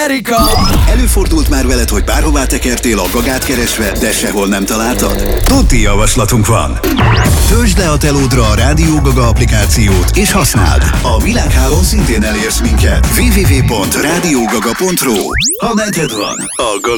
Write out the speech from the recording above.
Amerika! Előfordult már veled, hogy bárhová tekertél a gagát keresve, de sehol nem találtad? Tuti javaslatunk van! Töltsd le a telódra a Rádió Gaga applikációt és használd! A világhálón szintén elérsz minket. www.radiogaga.ru. Ha neked van, a Gaga